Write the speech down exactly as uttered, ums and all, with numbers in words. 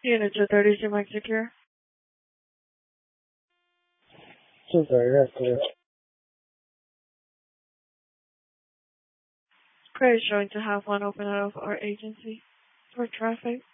Unit two thirty, is mic secure? two thirty, that's clear. Credit showing to have one open out of our agency for traffic.